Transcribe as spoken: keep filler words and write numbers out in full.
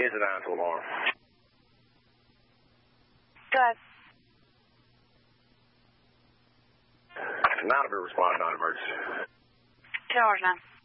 Is it on to alarm? Go ahead. Not a respond, non-emergency. Ten hours now.